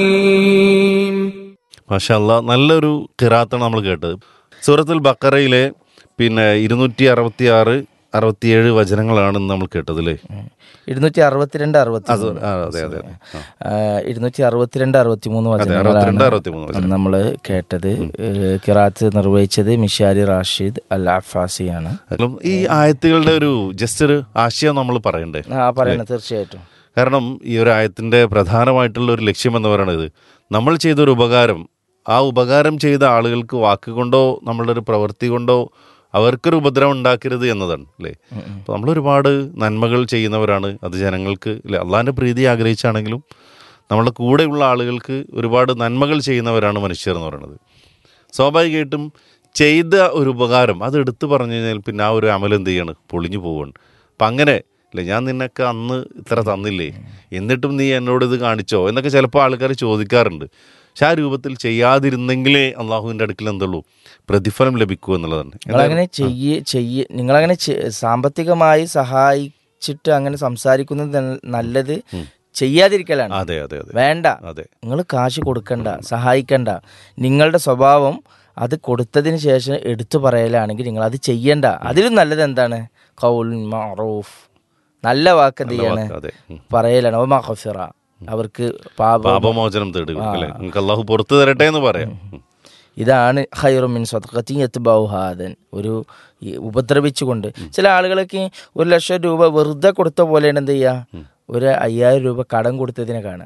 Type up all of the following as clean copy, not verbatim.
മാഷാ അല്ലാ, നല്ലൊരു ഖിറാത്താണ് നമ്മൾ കേട്ടത്. സൂറത്തുൽ ബഖറയിലെ 266, 67 വചനങ്ങളാണ് നമ്മൾ കേട്ടത് അല്ലേ? 262, 63 വചനങ്ങളാണ് നമ്മൾ കേട്ടത്. ഖിറാത്ത് നിർവഹിച്ചത് മിഷാരി റാഷിദ് അൽ അഫാസിയാണ്. ഈ ആയത്തുകളുടെ ഒരു ജസ്റ്റ് ഒരു ആശയം നമ്മൾ പറയണ്ടേ? പറയണം, തീർച്ചയായിട്ടും. കാരണം ഈ ഒരു ആയത്തിൻ്റെ പ്രധാനമായിട്ടുള്ള ഒരു ലക്ഷ്യം എന്ന് പറയുന്നത്, നമ്മൾ ചെയ്തൊരു ഉപകാരം, ആ ഉപകാരം ചെയ്ത ആളുകൾക്ക് വാക്കുകൊണ്ടോ നമ്മളുടെ ഒരു പ്രവൃത്തി കൊണ്ടോ അവർക്കൊരു ഉപദ്രവം ഉണ്ടാക്കരുത് എന്നതാണ് അല്ലേ? അപ്പോൾ നമ്മളൊരുപാട് നന്മകൾ ചെയ്യുന്നവരാണ്. അത് ജനങ്ങൾക്ക് അല്ലെ, അള്ളാഹിൻ്റെ പ്രീതി ആഗ്രഹിച്ചാണെങ്കിലും നമ്മളുടെ കൂടെയുള്ള ആളുകൾക്ക് ഒരുപാട് നന്മകൾ ചെയ്യുന്നവരാണ് മനുഷ്യർ എന്ന് പറയുന്നത്. സ്വാഭാവികമായിട്ടും ചെയ്ത ഒരു ഉപകാരം അത് എടുത്തു പറഞ്ഞു കഴിഞ്ഞാൽ പിന്നെ ആ ഒരു അമൽ എന്ത് ചെയ്യാണ്, പൊളിഞ്ഞു പോവുകയാണ്. അപ്പം അങ്ങനെ അല്ലേ, ഞാൻ നിനക്ക് അന്ന് ഇത്ര തന്നില്ലേ, എന്നിട്ടും നീ എന്നോട് ഇത് കാണിച്ചോ എന്നൊക്കെ ചിലപ്പോൾ ആൾക്കാർ ചോദിക്കാറുണ്ട്. പക്ഷെ ആ രൂപത്തിൽ ചെയ്യാതിരുന്നെങ്കിലേ അള്ളാഹുവിൻ്റെ അടുക്കൽ എന്തുള്ളൂ, പ്രതിഫലം ലഭിക്കൂ എന്നുള്ളതാണ്. നിങ്ങളങ്ങനെ സാമ്പത്തികമായി സഹായിച്ചിട്ട് അങ്ങനെ സംസാരിക്കുന്നത് നല്ലത് ചെയ്യാതിരിക്കലാണ്. അതെ അതെ അതെ, വേണ്ട. അതെ, നിങ്ങൾ കാശ് കൊടുക്കണ്ട, സഹായിക്കണ്ട. നിങ്ങളുടെ സ്വഭാവം അത് കൊടുത്തതിന് ശേഷം എടുത്തു പറയലാണെങ്കിൽ നിങ്ങൾ അത് ചെയ്യണ്ട. അതിലും നല്ലത് എന്താണ്? ഖൗലുൻ മഅറൂഫ്, നല്ല വാക്ക് എന്ത് ചെയ്യാണ്, പറയലാണ്. ഓ മഗ്ഫിറ, അവർക്ക് പാപമോചനം തേടുക, അല്ലാഹു പുറത്തു തരട്ടെ എന്ന് പറയാം. ഇതാണ് ഖൈറും മിൻ സദഖത്തിൻ യത്ബഉ ഹാദൻ. ഒരു ഉപദ്രവിച്ചുകൊണ്ട് ചില ആളുകളൊക്കെ 1,00,000 രൂപ വെറുതെ കൊടുത്ത പോലെയാണ് എന്ത് ചെയ്യുക, ഒരു 5,000 രൂപ കടം കൊടുത്തതിനെ കാണുക.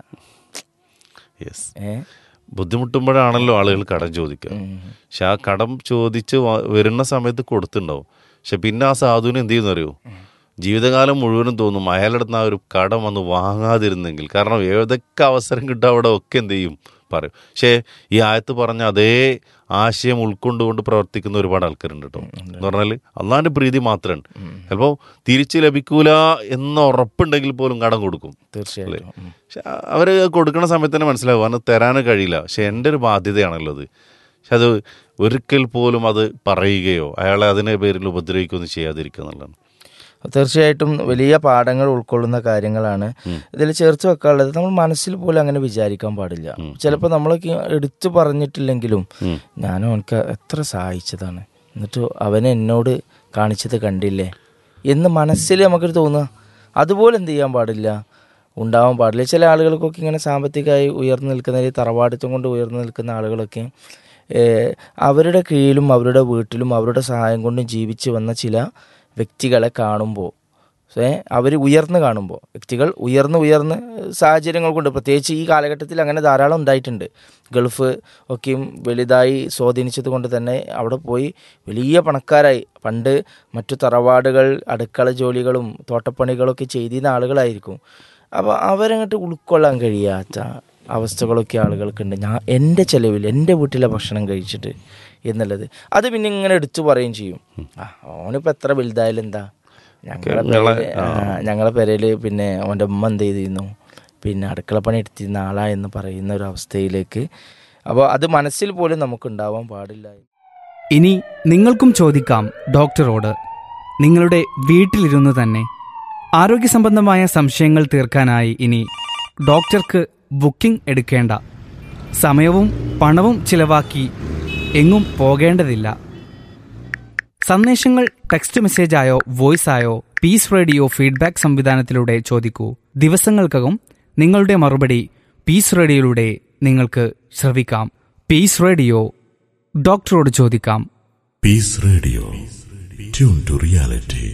ബുദ്ധിമുട്ടുമ്പോഴാണല്ലോ ആളുകൾ കടം ചോദിക്കുക. പക്ഷെ ആ കടം ചോദിച്ച് വരുന്ന സമയത്ത് കൊടുത്തിട്ടുണ്ടാവും. പക്ഷെ പിന്നെ ആ സാധുവിന് എന്ത് ചെയ്യുന്ന അറിയോ, ജീവിതകാലം മുഴുവനും തോന്നും അയാളുടെ ആ ഒരു കടം വന്ന് വാങ്ങാതിരുന്നെങ്കിൽ. കാരണം ഏതൊക്കെ അവസരം കിട്ടുക അവിടെ ഒക്കെ എന്ത് ചെയ്യും പറയും. പക്ഷേ ഈ ആയത്ത് പറഞ്ഞ അതേ ആശയം ഉൾക്കൊണ്ടുകൊണ്ട് പ്രവർത്തിക്കുന്ന ഒരുപാട് ആൾക്കാരുണ്ട് കേട്ടോ. എന്ന് പറഞ്ഞാൽ അള്ളാഹിൻ്റെ പ്രീതി മാത്രമാണ്. ചിലപ്പോൾ തിരിച്ച് ലഭിക്കൂല എന്ന് ഉറപ്പുണ്ടെങ്കിൽ പോലും കടം കൊടുക്കും. തീർച്ചയായും. പക്ഷെ അവർ കൊടുക്കുന്ന സമയത്ത് തന്നെ മനസ്സിലാവും അന്ന് തരാൻ കഴിയില്ല, പക്ഷെ എൻ്റെ ഒരു ബാധ്യതയാണല്ലോ അത്. പക്ഷെ അത് ഒരിക്കൽ പോലും അത് പറയുകയോ അയാളെ അതിൻ്റെ പേരിൽ ഉപദ്രവിക്കുകയൊന്നും ചെയ്യാതിരിക്കുക എന്നുള്ളതാണ്. തീർച്ചയായിട്ടും വലിയ പാഠങ്ങൾ ഉൾക്കൊള്ളുന്ന കാര്യങ്ങളാണ് ഇതിൽ ചേർത്ത് വെക്കാനുള്ളത്. നമ്മൾ മനസ്സിൽ പോലും അങ്ങനെ വിചാരിക്കാൻ പാടില്ല. ചിലപ്പോൾ നമ്മളൊക്കെ എടുത്തു പറഞ്ഞിട്ടില്ലെങ്കിലും ഞാനും അവനക്ക് എത്ര സഹായിച്ചതാണ്, എന്നിട്ട് അവനെ എന്നോട് കാണിച്ചത് കണ്ടില്ലേ എന്ന് മനസ്സിൽ നമുക്കൊരു തോന്നുക. അതുപോലെ എന്ത് ചെയ്യാൻ പാടില്ല, ഉണ്ടാവാൻ പാടില്ല. ചില ആളുകൾക്കൊക്കെ ഇങ്ങനെ സാമ്പത്തികമായി ഉയർന്നു നിൽക്കുന്ന, തറവാടിത്തം കൊണ്ട് ഉയർന്നു നിൽക്കുന്ന ആളുകളൊക്കെ അവരുടെ കീഴിലും അവരുടെ വീട്ടിലും അവരുടെ സഹായം കൊണ്ടും ജീവിച്ച് വന്ന ചില വ്യക്തികളെ കാണുമ്പോൾ, അവർ ഉയർന്ന് കാണുമ്പോൾ, വ്യക്തികൾ ഉയർന്ന് സാഹചര്യങ്ങൾ കൊണ്ട്, പ്രത്യേകിച്ച് ഈ കാലഘട്ടത്തിൽ അങ്ങനെ ധാരാളം ഉണ്ടായിട്ടുണ്ട്. ഗൾഫ് ഒക്കെയും വലുതായി സ്വാധീനിച്ചത് കൊണ്ട് തന്നെ അവിടെ പോയി വലിയ പണക്കാരായി. പണ്ട് മറ്റു തറവാടുകൾ അടുക്കള ജോലികളും തോട്ടപ്പണികളൊക്കെ ചെയ്തിരുന്ന ആളുകളായിരിക്കും. അപ്പോൾ അവരങ്ങോട്ട് ഉൾക്കൊള്ളാൻ കഴിയാത്ത അവസ്ഥകളൊക്കെ ആളുകൾക്കുണ്ട്. എൻ്റെ ചിലവിൽ എൻ്റെ വീട്ടിലെ ഭക്ഷണം കഴിച്ചിട്ട് എന്നുള്ളത് അത് പിന്നെ ഇങ്ങനെ എടുത്തു പറയുകയും ചെയ്യും. ഓനിപ്പോൾ എത്ര വലുതായാലും എന്താ, ഞങ്ങളെ പെരയിൽ പിന്നെ അവൻ്റെ ഉമ്മ എന്ത് ചെയ്തിരുന്നു, പിന്നെ അടുക്കളപ്പണി എടുത്തിരുന്ന ആളാ എന്ന് പറയുന്ന ഒരു അവസ്ഥയിലേക്ക്. അപ്പോൾ അത് മനസ്സിൽ പോലും നമുക്കുണ്ടാവാൻ പാടില്ല. ഇനി നിങ്ങൾക്കും ചോദിക്കാം ഡോക്ടറോട്. നിങ്ങളുടെ വീട്ടിലിരുന്ന് തന്നെ ആരോഗ്യ സംബന്ധമായ സംശയങ്ങൾ തീർക്കാനായി ഇനി ഡോക്ടർക്ക് ബുക്കിംഗ് എടുക്കേണ്ട, സമയവും പണവും ചിലവാക്കി എങ്ങും പോകേണ്ടതില്ല. സന്ദേശങ്ങൾ ടെക്സ്റ്റ് മെസ്സേജായോ വോയിസായോ പീസ് റേഡിയോ ഫീഡ്ബാക്ക് സംവിധാനത്തിലൂടെ ചോദിക്കൂ. ദിവസങ്ങൾക്കകം നിങ്ങളുടെ മറുപടി പീസ് റേഡിയോയിലൂടെ നിങ്ങൾക്ക് ശ്രവിക്കാം. പീസ് റേഡിയോ, ഡോക്ടറോട് ചോദിക്കാം. Piece radio, tune to reality.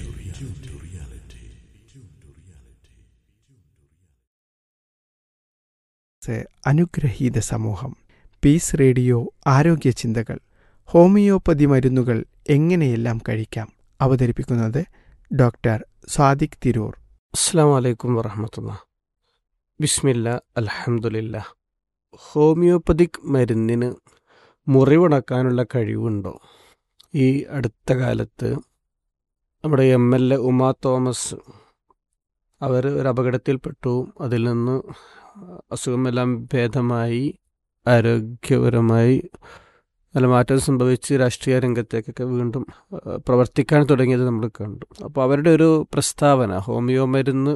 അനുഗ്രഹീത സമൂഹം. പീസ് റേഡിയോ ആരോഗ്യ ചിന്തകൾ. ഹോമിയോപ്പതി മരുന്നുകൾ എങ്ങനെയെല്ലാം കഴിക്കാം. അവതരിപ്പിക്കുന്നത് ഡോക്ടർ സ്വാദിഖ് തിരൂർ. അസ്സലാമു അലൈക്കും വറഹ്മത്തുള്ളാഹി. ബിസ്മില്ലാ, അൽഹംദുലില്ലാ. ഹോമിയോപ്പതിക് മരുന്നിന് മുറിവുണക്കാനുള്ള കഴിവുണ്ടോ? ഈ അടുത്ത കാലത്ത് നമ്മുടെ MLA ഉമാ തോമസ് അവർ ഒരു അപകടത്തിൽപ്പെട്ടു. അതിൽ നിന്ന് അസുഖമെല്ലാം ഭേദമായി ആരോഗ്യപരമായി നല്ല മാറ്റം സംഭവിച്ച് രാഷ്ട്രീയ രംഗത്തേക്കൊക്കെ വീണ്ടും പ്രവർത്തിക്കാൻ തുടങ്ങിയത് നമ്മൾ കണ്ടു. അപ്പോൾ അവരുടെ ഒരു പ്രസ്താവന, ഹോമിയോ മരുന്ന്